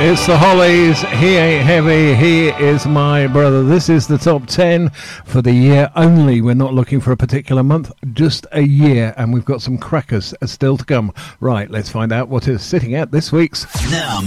It's the Hollies. He ain't heavy. He is my brother. This is the top 10 for the year only. We're not looking for a particular month, just a year. And we've got some crackers still to come. Right, let's find out what is sitting at this week's. Now